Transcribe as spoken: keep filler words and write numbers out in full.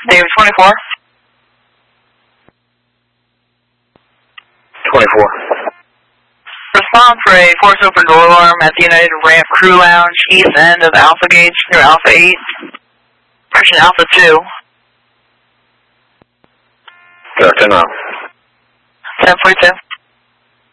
David twenty-four. twenty-four. Respond for a force open door alarm at the United Ramp Crew Lounge, east end of Alpha Gates near Alpha eight. Correction, Alpha two. Go ten out. ten forty-two.